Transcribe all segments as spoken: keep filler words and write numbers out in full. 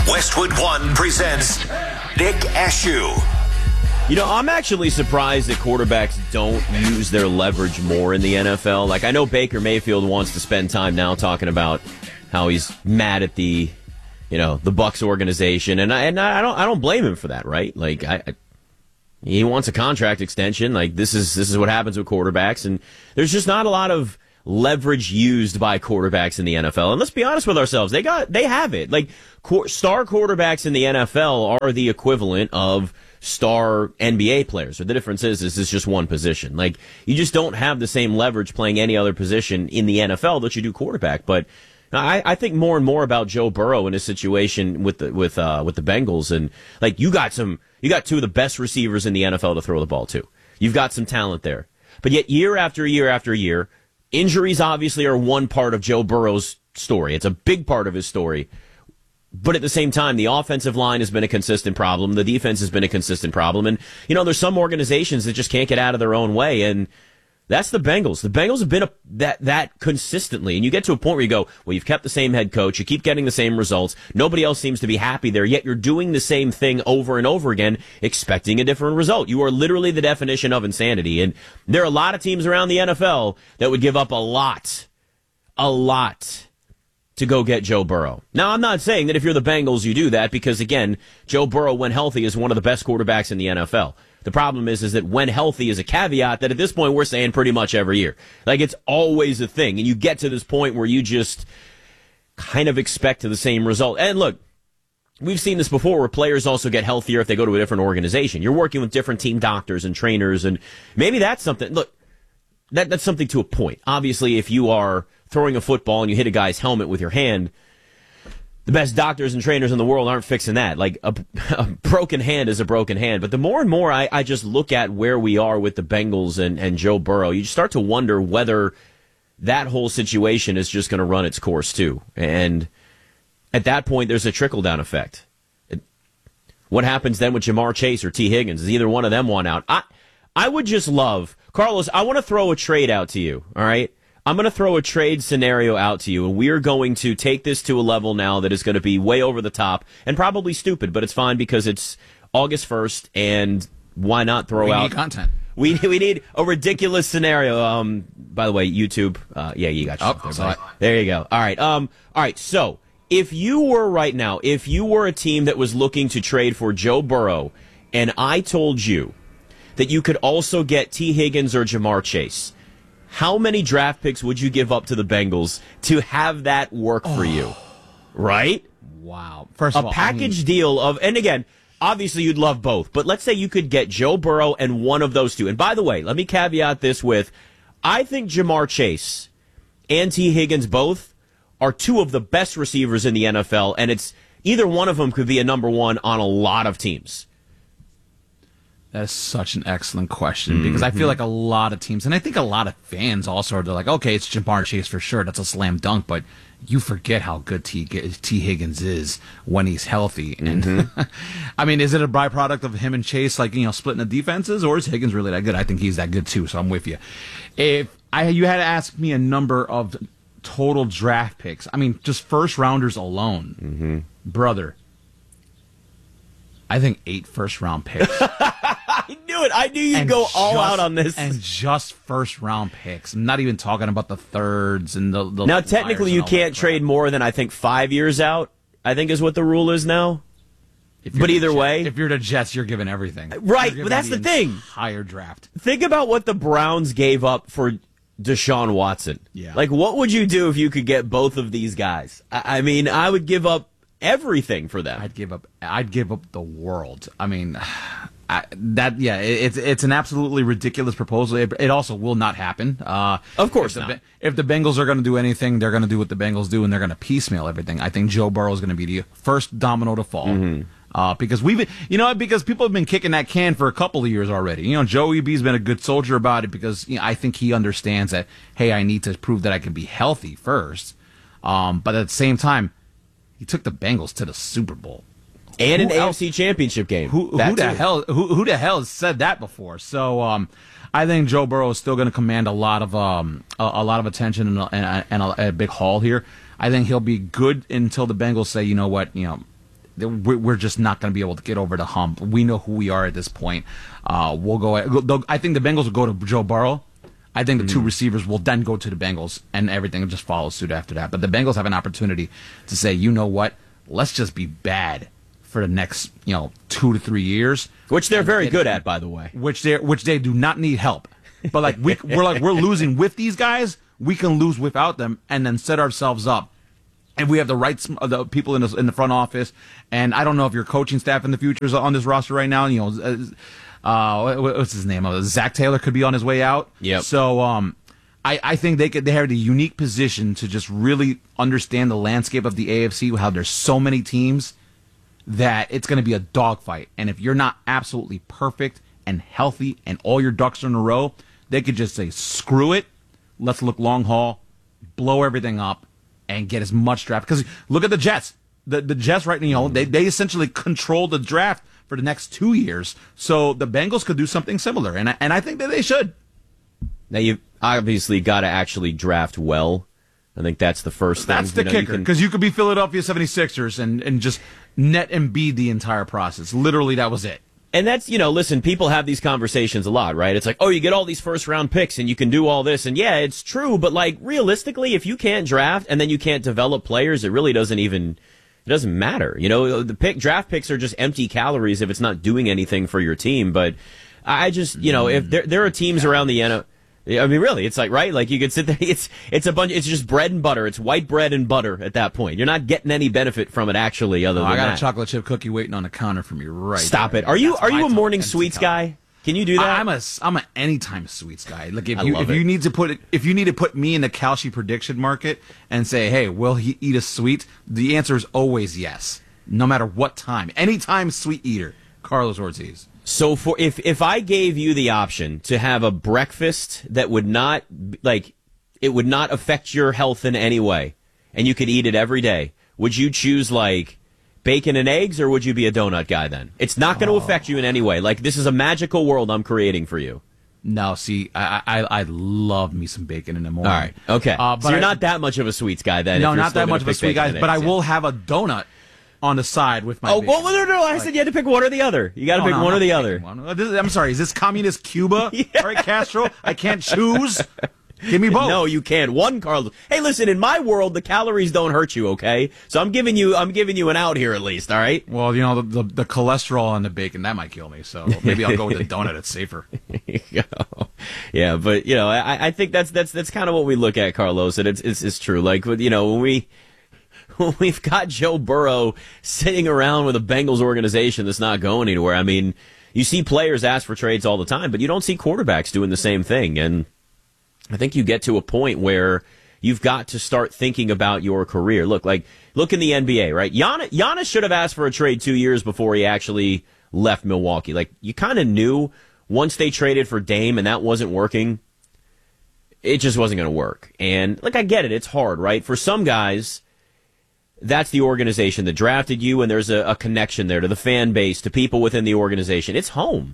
Westwood One presents Nick Ashew. You know, I'm actually surprised that quarterbacks don't use their leverage more in the N F L. Like, I know Baker Mayfield wants to spend time now talking about how he's mad at the, you know, the Bucs organization, and I and I don't I don't blame him for that, right? Like, I, I he wants a contract extension. Like, this is this is what happens with quarterbacks, and there's just not a lot of leverage used by quarterbacks in the N F L. And let's be honest with ourselves, they got they have it. Like, star quarterbacks in the N F L are the equivalent of star N B A players. Or the difference is, this is just one position. Like, you just don't have the same leverage playing any other position in the N F L that you do quarterback. But I, I think more and more about Joe Burrow and his situation with the with uh with the Bengals, and like, you got some you got two of the best receivers in the N F L to throw the ball to. You've got some talent there. But yet year after year after year, injuries obviously are one part of Joe Burrow's story. It's a big part of his story. But at the same time, the offensive line has been a consistent problem. The defense has been a consistent problem. And, you know, there's some organizations that just can't get out of their own way. And that's the Bengals. The Bengals have been a, that that consistently. And you get to a point where you go, well, you've kept the same head coach. You keep getting the same results. Nobody else seems to be happy there. Yet you're doing the same thing over and over again, expecting a different result. You are literally the definition of insanity. And there are a lot of teams around the N F L that would give up a lot, a lot to go get Joe Burrow. Now, I'm not saying that if you're the Bengals, you do that, because, again, Joe Burrow, when healthy, is one of the best quarterbacks in the N F L. The problem is, is that when healthy is a caveat that at this point we're saying pretty much every year. Like, it's always a thing. And you get to this point where you just kind of expect the same result. And look, we've seen this before where players also get healthier if they go to a different organization. You're working with different team doctors and trainers, and maybe that's something. Look, that that's something to a point. Obviously, if you are throwing a football and you hit a guy's helmet with your hand, the best doctors and trainers in the world aren't fixing that. Like, a, a broken hand is a broken hand. But the more and more I, I just look at where we are with the Bengals and, and Joe Burrow, you start to wonder whether that whole situation is just going to run its course too. And at that point, there's a trickle-down effect. It, what happens then with Jamar Chase or T. Higgins? Does either one of them want out? I, I would just love, Carlos, I want to throw a trade out to you, all right? I'm going to throw a trade scenario out to you, and we are going to take this to a level now that is going to be way over the top and probably stupid, but it's fine because it's August first, and why not throw we out... We need content. We, we need a ridiculous scenario. Um, by the way, YouTube, uh, yeah, you got oh, there, sorry. There you go. All right, um, all right, so if you were right now, if you were a team that was looking to trade for Joe Burrow, and I told you that you could also get T. Higgins or Jamar Chase, how many draft picks would you give up to the Bengals to have that work for oh. you? Right? Wow. First a of all, package I mean, deal of, and again, obviously you'd love both, but let's say you could get Joe Burrow and one of those two. And by the way, let me caveat this with, I think Jamar Chase and T. Higgins both are two of the best receivers in the N F L, and it's either one of them could be a number one on a lot of teams. That is such an excellent question, mm-hmm. because I feel like a lot of teams, and I think a lot of fans also are like, okay, it's Jamar Chase for sure. That's a slam dunk, but you forget how good T. T. Higgins is when he's healthy. And mm-hmm. I mean, is it a byproduct of him and Chase, like, you know, splitting the defenses, or is Higgins really that good? I think he's that good too, so I'm with you. If I, you had to ask me a number of total draft picks, I mean, just first rounders alone, mm-hmm. brother, I think eight first round picks. I knew it. I knew you'd and go all just, out on this. And just first round picks. I'm not even talking about the thirds and the, the Now, technically, you can't trade more than, I think, five years out, I think is what the rule is now. But either Jets, way. If you're the Jets, you're giving everything. Right, giving but that's the, the thing. Higher draft. Think about what the Browns gave up for Deshaun Watson. Yeah. Like, what would you do if you could get both of these guys? I, I mean, I would give up everything for them. I'd give up. I'd give up the world. I mean, I, that yeah, it, it's it's an absolutely ridiculous proposal. It, it also will not happen. Uh, of course if the, not. If the Bengals are going to do anything, they're going to do what the Bengals do, and they're going to piecemeal everything. I think Joe Burrow is going to be the first domino to fall. Mm-hmm. Uh, because we've been, you know, because people have been kicking that can for a couple of years already. You know, Joey B's been a good soldier about it because, you know, I think he understands that, hey, I need to prove that I can be healthy first. Um, but at the same time, he took the Bengals to the Super Bowl and who an else, A F C Championship game. Who, who the hell? Who, who the hell has said that before? So um, I think Joe Burrow is still going to command a lot of um, a, a lot of attention and, a, and, a, and a, a big haul here. I think he'll be good until the Bengals say, you know what, you know, we're just not going to be able to get over the hump. We know who we are at this point. Uh, we'll go. I think the Bengals will go to Joe Burrow. I think the mm-hmm. two receivers will then go to the Bengals, and everything will just follow suit after that. But the Bengals have an opportunity to say, you know what? Let's just be bad for the next, you know, two to three years, which they're very it, good at, by the way. Which they which they do not need help. But like we we're like we're losing with these guys, we can lose without them, and then set ourselves up. And we have the right the people in the in the front office, and I don't know if your coaching staff in the future is on this roster right now. You know, uh, what's his name? Uh, Zach Taylor could be on his way out. Yep. So um, I I think they could they have the unique position to just really understand the landscape of the A F C. How there's so many teams that it's going to be a dogfight, and if you're not absolutely perfect and healthy and all your ducks are in a row, they could just say, screw it, let's look long haul, blow everything up, and get as much draft. Because look at the Jets. The the Jets right now, you know, they, they essentially control the draft for the next two years. So the Bengals could do something similar, and I, and I think that they should. Now, you've obviously got to actually draft well. I think that's the first thing. That's the you know, kicker, because you, you could be Philadelphia seventy-sixers and, and just net Embiid the entire process. Literally, that was it. And that's, you know, listen, people have these conversations a lot, right? It's like, oh, you get all these first-round picks and you can do all this. And, yeah, it's true. But, like, realistically, if you can't draft and then you can't develop players, it really doesn't even – it doesn't matter. You know, the pick draft picks are just empty calories if it's not doing anything for your team. But I just, you know, if there, there are teams around the N F L – I mean, really, it's like, right? Like, you could sit there, it's, it's a bunch, it's just bread and butter. It's white bread and butter at that point. You're not getting any benefit from it, actually, other oh, than I got that. a chocolate chip cookie waiting on the counter for me right Stop there. it. Are you, That's are you a my morning empty sweets cup. guy? Can you do that? I, I'm a, I'm an anytime sweets guy. Like, if I you, love if it. you need to put, if you need to put me in the Kalshi prediction market and say, hey, will he eat a sweet? The answer is always yes. No matter what time. Anytime sweet eater. Carlos Ortiz. So for if if I gave you the option to have a breakfast that would not like it would not affect your health in any way, and you could eat it every day, would you choose like bacon and eggs, or would you be a donut guy then? It's not going to oh. affect you in any way. Like, this is a magical world I'm creating for you. No, see, I I, I love me some bacon in the morning. All right, okay. Uh, but so you're I, not that much of a sweets guy then. No, if you're not that much of a sweet guy, but I yeah. will have a donut on the side with my Oh, bacon. well, no, no, no. I like, said you had to pick one or the other. You got to no, pick no, one or the other. One. I'm sorry, is this communist Cuba? Yeah. All right, Castro? I can't choose? Give me both. No, you can't. One, Carlos. Hey, listen, in my world, the calories don't hurt you, okay? So I'm giving you I'm giving you an out here at least, all right? Well, you know, the, the, the cholesterol on the bacon, that might kill me, so maybe I'll go with the donut. It's safer. Yeah, but, you know, I, I think that's that's that's kind of what we look at, Carlos, and it's, it's, it's true. Like, you know, when we... We've got Joe Burrow sitting around with a Bengals organization that's not going anywhere. I mean, you see players ask for trades all the time, but you don't see quarterbacks doing the same thing. And I think you get to a point where you've got to start thinking about your career. Look, like, look in the N B A, right? Gian- Giannis should have asked for a trade two years before he actually left Milwaukee. Like, you kind of knew once they traded for Dame and that wasn't working, it just wasn't going to work. And, look, I get it. It's hard, right? For some guys, that's the organization that drafted you, and there's a, a connection there to the fan base, to people within the organization. It's home.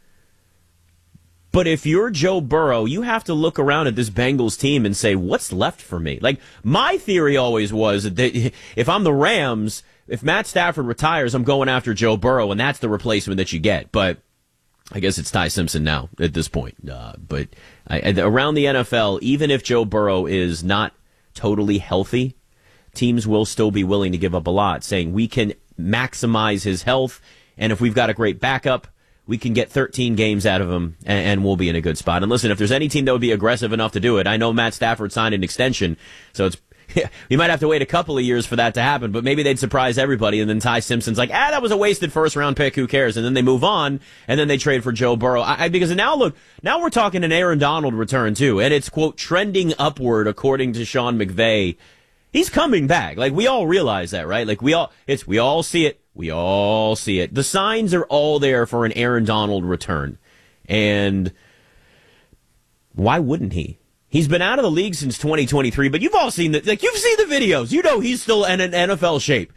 But if you're Joe Burrow, you have to look around at this Bengals team and say, what's left for me? Like, my theory always was that if I'm the Rams, if Matt Stafford retires, I'm going after Joe Burrow, and that's the replacement that you get. But I guess it's Ty Simpson now at this point. Uh, but I, around the N F L, even if Joe Burrow is not totally healthy, teams will still be willing to give up a lot, saying we can maximize his health, and if we've got a great backup, we can get thirteen games out of him, and, and we'll be in a good spot. And listen, if there's any team that would be aggressive enough to do it, I know Matt Stafford signed an extension, so it's you might have to wait a couple of years for that to happen, but maybe they'd surprise everybody, and then Ty Simpson's like, ah, that was a wasted first-round pick, who cares? And then they move on, and then they trade for Joe Burrow. I, I, because now, look, now we're talking an Aaron Donald return, too, and it's, quote, trending upward, according to Sean McVay. He's coming back. Like, we all realize that, right? Like, we all, it's, we all see it. We all see it. The signs are all there for an Aaron Donald return. And why wouldn't he? He's been out of the league since twenty twenty-three, but you've all seen the, like, you've seen the videos. You know he's still in an N F L shape.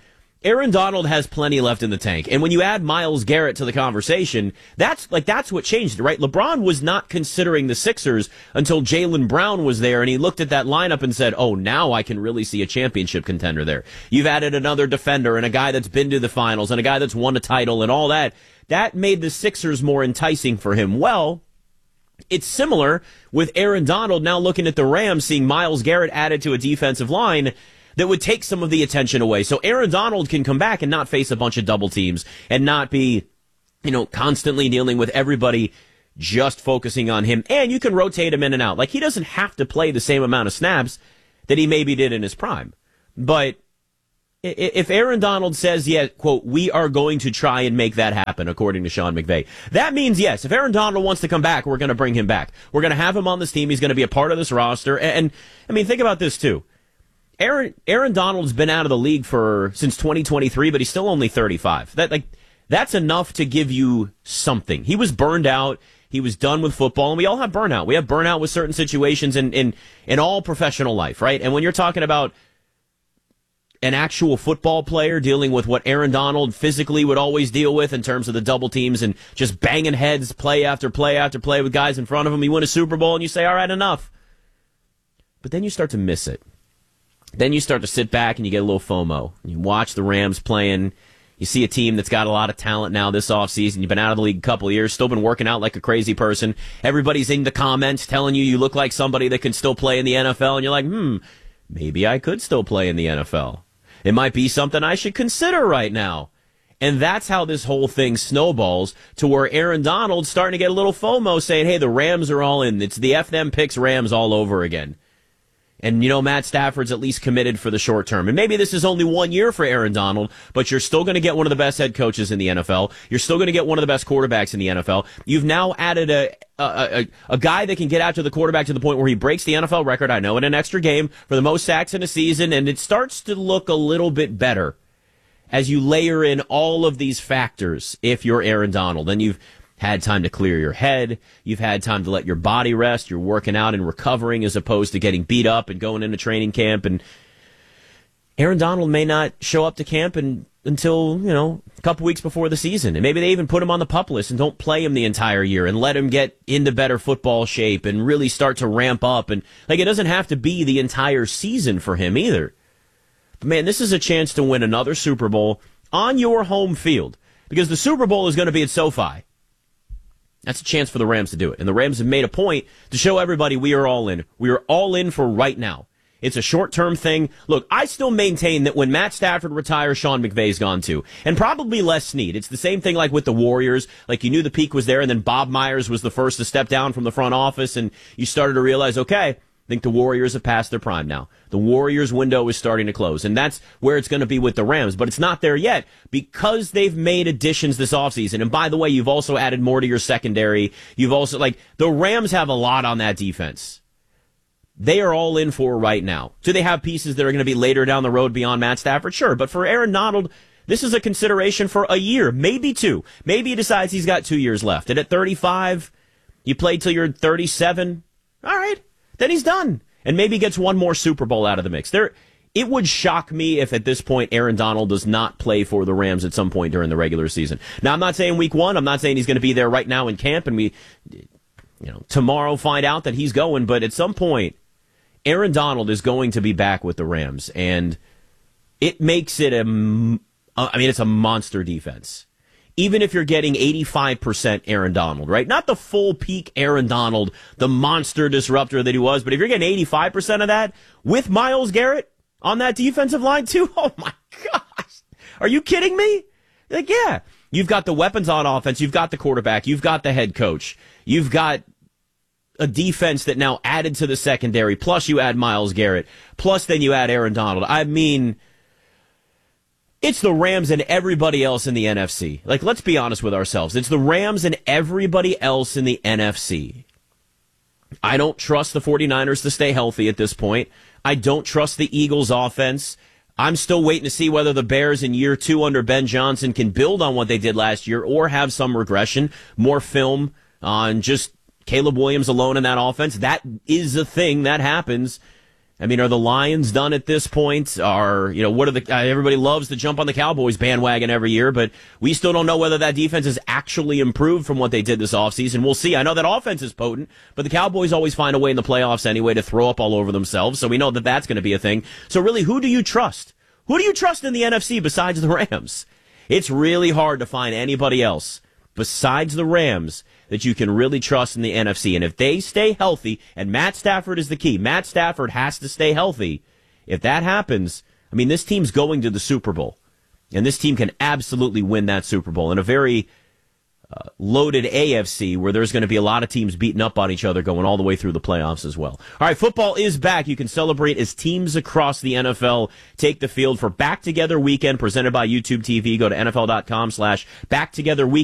Aaron Donald has plenty left in the tank. And when you add Myles Garrett to the conversation, that's like that's what changed it, right? LeBron was not considering the Sixers until Jaylen Brown was there, and he looked at that lineup and said, oh, now I can really see a championship contender there. You've added another defender and a guy that's been to the finals and a guy that's won a title and all that. That made the Sixers more enticing for him. Well, it's similar with Aaron Donald now looking at the Rams, seeing Myles Garrett added to a defensive line that would take some of the attention away. So Aaron Donald can come back and not face a bunch of double teams and not be, you know, constantly dealing with everybody just focusing on him. And you can rotate him in and out. Like, he doesn't have to play the same amount of snaps that he maybe did in his prime. But if Aaron Donald says, yeah, quote, we are going to try and make that happen, according to Sean McVay, that means, yes, if Aaron Donald wants to come back, we're going to bring him back. We're going to have him on this team. He's going to be a part of this roster. And, and I mean, think about this, too. Aaron Aaron Donald's been out of the league for since twenty twenty-three, but he's still only thirty-five. That like that's enough to give you something. He was burned out. He was done with football, and we all have burnout. We have burnout with certain situations in in, in all professional life, right? And when you're talking about an actual football player dealing with what Aaron Donald physically would always deal with in terms of the double teams and just banging heads play after play after play with guys in front of him, you win a Super Bowl, and you say, all right, enough. But then you start to miss it. Then you start to sit back and you get a little FOMO. You watch the Rams playing. You see a team that's got a lot of talent now this offseason. You've been out of the league a couple of years, still been working out like a crazy person. Everybody's in the comments telling you you look like somebody that can still play in the N F L. And you're like, hmm, maybe I could still play in the N F L. It might be something I should consider right now. And that's how this whole thing snowballs to where Aaron Donald's starting to get a little FOMO saying, hey, the Rams are all in. It's the F them picks Rams all over again. And, you know, Matt Stafford's at least committed for the short term. And maybe this is only one year for Aaron Donald, but you're still going to get one of the best head coaches in the N F L. You're still going to get one of the best quarterbacks in the N F L. You've now added a, a, a, a guy that can get out to the quarterback to the point where he breaks the N F L record, I know, in an extra game for the most sacks in a season, and it starts to look a little bit better as you layer in all of these factors if you're Aaron Donald. And you've had time to clear your head. You've had time to let your body rest. You're working out and recovering as opposed to getting beat up and going into training camp. And Aaron Donald may not show up to camp and, until, you know, a couple weeks before the season. And maybe they even put him on the PUP list and don't play him the entire year and let him get into better football shape and really start to ramp up. And, like, it doesn't have to be the entire season for him either. But, man, this is a chance to win another Super Bowl on your home field because the Super Bowl is going to be at SoFi. That's a chance for the Rams to do it. And the Rams have made a point to show everybody we are all in. We are all in for right now. It's a short-term thing. Look, I still maintain that when Matt Stafford retires, Sean McVay's gone too. And probably Les Snead. It's the same thing like with the Warriors. Like, you knew the peak was there, and then Bob Myers was the first to step down from the front office, and you started to realize, okay, I think the Warriors have passed their prime now. The Warriors' window is starting to close, and that's where it's going to be with the Rams. But it's not there yet because they've made additions this offseason. And by the way, you've also added more to your secondary. You've also, like, the Rams have a lot on that defense. They are all in for right now. Do they have pieces that are going to be later down the road beyond Matt Stafford? Sure. But for Aaron Donald, this is a consideration for a year, maybe two. Maybe he decides he's got two years left. And at thirty-five, you play till you're thirty-seven. All right. Then he's done. And maybe gets one more Super Bowl out of the mix. There, it would shock me if at this point Aaron Donald does not play for the Rams at some point during the regular season. Now, I'm not saying week one. I'm not saying he's going to be there right now in camp and we, you know, tomorrow find out that he's going. But at some point, Aaron Donald is going to be back with the Rams. And it makes it a, I mean, it's a monster defense. Even if you're getting eighty-five percent Aaron Donald, right? Not the full peak Aaron Donald, the monster disruptor that he was, but if you're getting eighty-five percent of that with Myles Garrett on that defensive line too, oh my gosh. Are you kidding me? Like, yeah. You've got the weapons on offense, you've got the quarterback, you've got the head coach, you've got a defense that now added to the secondary, plus you add Myles Garrett, plus then you add Aaron Donald. I mean, it's the Rams and everybody else in the N F C. Like, let's be honest with ourselves. It's the Rams and everybody else in the N F C. I don't trust the 49ers to stay healthy at this point. I don't trust the Eagles' offense. I'm still waiting to see whether the Bears in year two under Ben Johnson can build on what they did last year or have some regression, more film on just Caleb Williams alone in that offense. That is a thing that happens. I mean, are the Lions done at this point? Are, you know, what are the, uh, everybody loves to jump on the Cowboys bandwagon every year, but we still don't know whether that defense has actually improved from what they did this offseason. We'll see. I know that offense is potent, but the Cowboys always find a way in the playoffs anyway to throw up all over themselves, so we know that that's going to be a thing. So really, who do you trust? Who do you trust in the N F C besides the Rams? It's really hard to find anybody else besides the Rams that you can really trust in the N F C. And if they stay healthy, and Matt Stafford is the key, Matt Stafford has to stay healthy. If that happens, I mean, this team's going to the Super Bowl. And this team can absolutely win that Super Bowl in a very uh, loaded A F C where there's going to be a lot of teams beating up on each other going all the way through the playoffs as well. All right, football is back. You can celebrate as teams across the N F L take the field for Back Together Weekend presented by YouTube T V. Go to N F L dot com slash Back Together Weekend.